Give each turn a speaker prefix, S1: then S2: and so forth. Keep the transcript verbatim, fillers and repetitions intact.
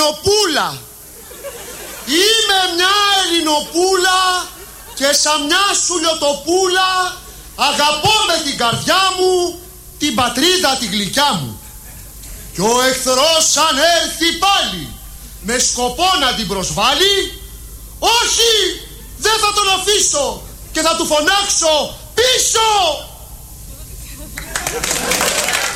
S1: Ελληνοπούλα. Είμαι μια Ελληνοπούλα και σαν μια σουλιοτοπούλα αγαπώ με την καρδιά μου την πατρίδα τη γλυκιά μου. Κι ο εχθρός αν έρθει πάλι με σκοπό να την προσβάλλει, όχι, δεν θα τον αφήσω και θα του φωνάξω πίσω.